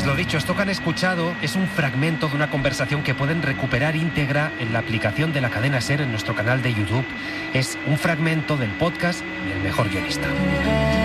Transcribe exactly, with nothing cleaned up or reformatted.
Pues lo dicho, esto que han escuchado es un fragmento de una conversación que pueden recuperar íntegra en la aplicación de la cadena SER en nuestro canal de YouTube. Es un fragmento del podcast del mejor guionista.